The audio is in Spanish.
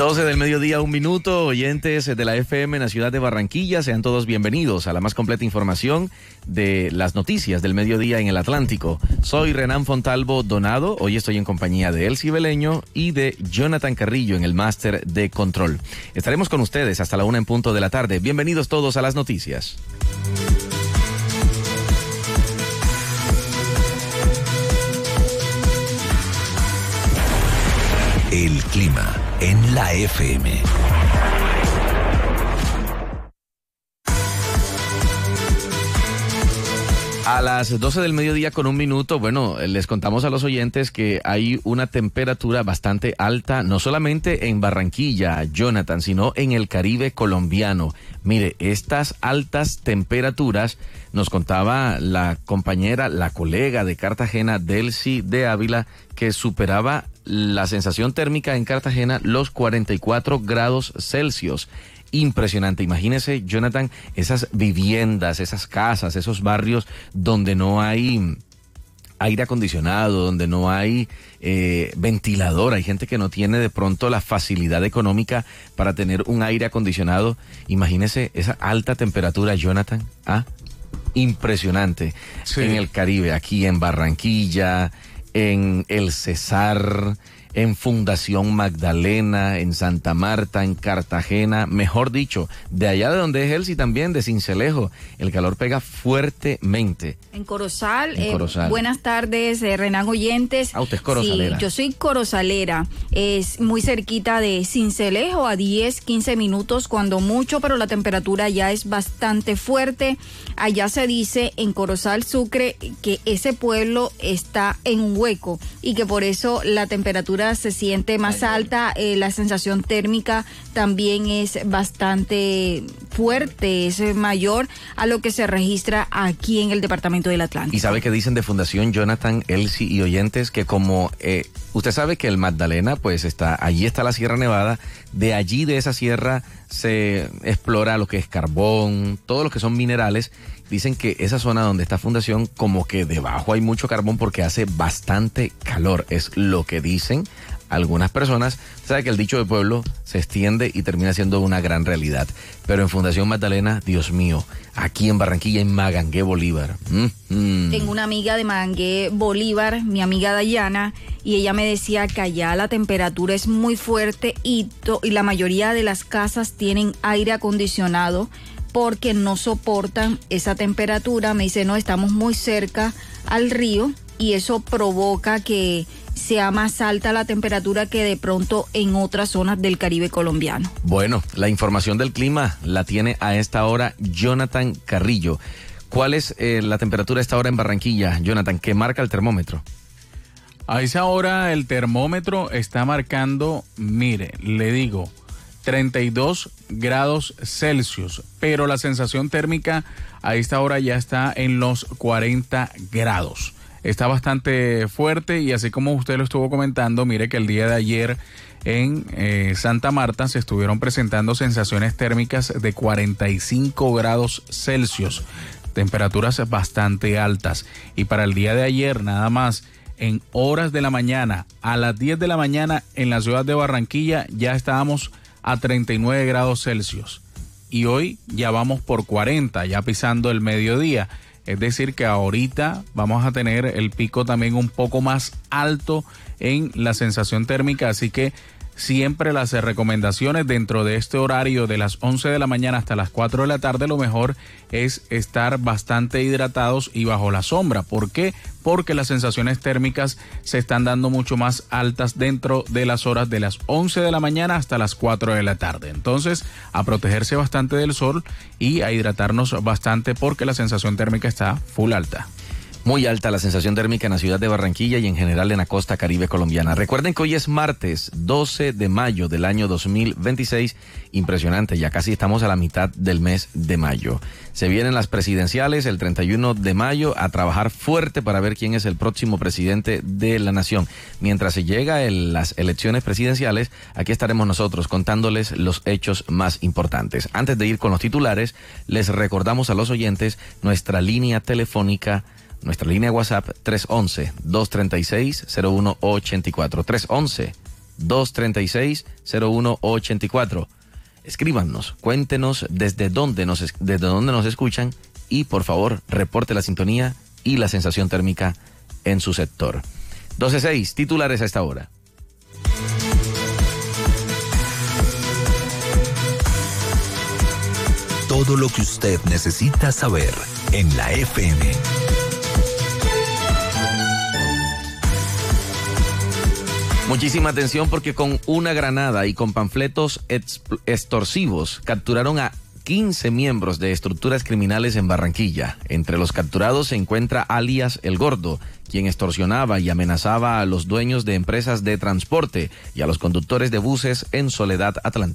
12 del mediodía, 1 minuto, oyentes de la FM en la ciudad de Barranquilla, sean todos bienvenidos a la más completa información de las noticias del mediodía en el Atlántico. Soy Renan Fontalvo Donado, hoy estoy en compañía de Elsie Beleño y de Jonathan Carrillo en el máster de control. Estaremos con ustedes hasta la 1 en punto de la tarde. Bienvenidos todos a las noticias. El clima en la FM. A las 12 del mediodía con 1 minuto, bueno, les contamos a los oyentes que hay una temperatura bastante alta, no solamente en Barranquilla, Jonathan, sino en el Caribe colombiano. Mire, estas altas temperaturas, nos contaba la compañera, la colega de Cartagena, Delcy de Ávila, que superaba la sensación térmica en Cartagena los 44 grados Celsius. Impresionante. Imagínese, Jonathan, esas viviendas, esas casas, esos barrios donde no hay aire acondicionado, donde no hay ventilador. Hay gente que no tiene de pronto la facilidad económica para tener un aire acondicionado. Imagínese esa alta temperatura, Jonathan. Impresionante. Sí. En el Caribe, aquí en Barranquilla, en el Cesar, en Fundación Magdalena, en Santa Marta, en Cartagena, mejor dicho, de allá de donde es Elsie también, de Sincelejo, el calor pega fuertemente. En Corozal, Corozal. Buenas tardes, Renan oyentes. Usted es corozalera. Sí, yo soy corozalera, es muy cerquita de Sincelejo, a 10-15 minutos cuando mucho, pero la temperatura ya es bastante fuerte. Allá se dice en Corozal, Sucre, que ese pueblo está en un hueco y que por eso la temperatura se siente más alta, la sensación térmica también es bastante fuerte, es mayor a lo que se registra aquí en el departamento del Atlántico. ¿Y sabe qué dicen de Fundación, Jonathan, Elsie y oyentes? Que como usted sabe que el Magdalena, pues allí está la Sierra Nevada, de allí de esa sierra se explora lo que es carbón, todo lo que son minerales. Dicen que esa zona donde está Fundación, como que debajo hay mucho carbón porque hace bastante calor, es lo que dicen algunas personas. Sabe que el dicho de pueblo se extiende y termina siendo una gran realidad. Pero en Fundación Magdalena, Dios mío, aquí en Barranquilla, en Magangué, Bolívar. Tengo una amiga de Magangué, Bolívar, mi amiga Dayana, y ella me decía que allá la temperatura es muy fuerte y la mayoría de las casas tienen aire acondicionado porque no soportan esa temperatura. Me dice, no, estamos muy cerca al río y eso provoca que sea más alta la temperatura que de pronto en otras zonas del Caribe colombiano. Bueno, la información del clima la tiene a esta hora Jonathan Carrillo. ¿Cuál es la temperatura a esta hora en Barranquilla, Jonathan? ¿Qué marca el termómetro? A esa hora el termómetro está marcando, mire, le digo, 32 grados Celsius, pero la sensación térmica a esta hora ya está en los 40 grados. Está bastante fuerte y así como usted lo estuvo comentando, mire que el día de ayer en Santa Marta se estuvieron presentando sensaciones térmicas de 45 grados Celsius, temperaturas bastante altas. Y para el día de ayer nada más, en horas de la mañana, a las 10 de la mañana en la ciudad de Barranquilla ya estábamos a 39 grados Celsius y hoy ya vamos por 40, ya pisando el mediodía. Es decir que ahorita vamos a tener el pico también un poco más alto en la sensación térmica, así que siempre las recomendaciones dentro de este horario de las 11 de la mañana hasta las 4 de la tarde, lo mejor es estar bastante hidratados y bajo la sombra. ¿Por qué? Porque las sensaciones térmicas se están dando mucho más altas dentro de las horas de las 11 de la mañana hasta las 4 de la tarde. Entonces, a protegerse bastante del sol y a hidratarnos bastante porque la sensación térmica está full alta. Muy alta la sensación térmica en la ciudad de Barranquilla y en general en la costa caribe colombiana. Recuerden que hoy es martes 12 de mayo del año 2026. Impresionante, ya casi estamos a la mitad del mes de mayo. Se vienen las presidenciales el 31 de mayo a trabajar fuerte para ver quién es el próximo presidente de la nación. Mientras se llega las elecciones presidenciales, aquí estaremos nosotros contándoles los hechos más importantes. Antes de ir con los titulares, les recordamos a los oyentes nuestra línea telefónica, nuestra línea WhatsApp 311-236-0184. 236-0184. Escríbanos, cuéntenos desde dónde nos escuchan y por favor reporte la sintonía y la sensación térmica en su sector. 12:06, titulares a esta hora. Todo lo que usted necesita saber en la FM. Muchísima atención porque con una granada y con panfletos extorsivos capturaron a 15 miembros de estructuras criminales en Barranquilla. Entre los capturados se encuentra alias El Gordo, quien extorsionaba y amenazaba a los dueños de empresas de transporte y a los conductores de buses en Soledad Atlántica.